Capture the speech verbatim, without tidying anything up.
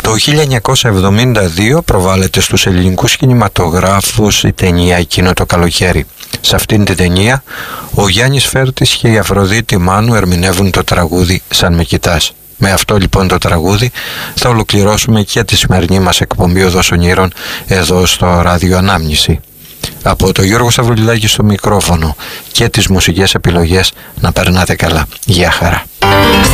Το χίλια εννιακόσια εβδομήντα δύο προβάλλεται στους ελληνικούς κινηματογράφους η ταινία «Εκείνο το καλοκαίρι». Σε αυτήν την ταινία ο Γιάννης Φέρτης και η Αφροδίτη Μάνου ερμηνεύουν το τραγούδι «Σαν με κοιτάς». Με αυτό λοιπόν το τραγούδι θα ολοκληρώσουμε και τη σημερινή μας εκπομπή Οδός Ονείρων εδώ στο Ράδιο Ανάμνηση. Από το Γιώργο Σταυρουλάκη στο μικρόφωνο και τις μουσικές επιλογές, να περνάτε καλά. Γεια χαρά.